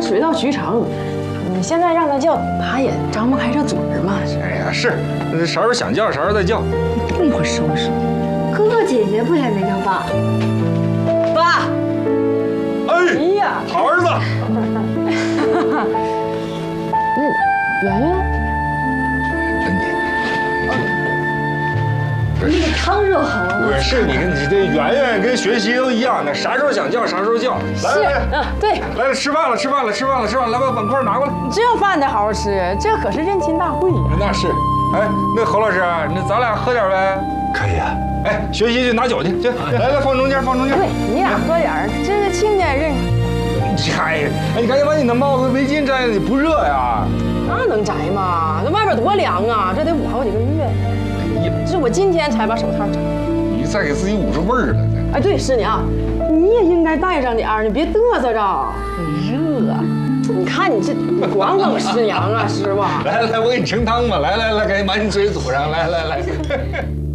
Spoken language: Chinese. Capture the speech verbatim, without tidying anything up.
水到渠成。你现在让他叫，他也张不开这嘴儿嘛。 哎呀，是，啥时候想叫啥时候再叫。 不一会儿收拾。 哥哥姐姐不也没叫爸？ 爸。 哎哎呀， 好儿子。 那圆圆。 那个汤热好了。 不是你跟你这圆圆跟学习都一样的，啥时候想叫啥时候叫。来来来， 嗯，对， 来来吃饭了，吃饭了，吃饭了，吃饭了，来把碗筷拿过来。 这饭得好好吃，这可是认亲大会呀。 那是，哎，那侯老师，那咱俩喝点呗。 可以啊。 哎，学习去拿酒去，去，来来放中间，放中间。 对，你俩喝点儿，这个亲家认。 摘，哎，你赶紧把你的帽子、围巾摘了，你不热呀？ 那能摘吗？这外边多凉啊，这得捂好几个月。 这我今天才把手套摘。 你再给自己捂出味儿了。 哎，对，师娘，你也应该带上点儿，你别嘚瑟着，热。你看你这，你管管我师娘啊，师傅。 来来，我给你盛汤吧。来来来，赶紧把你嘴堵上。来来来。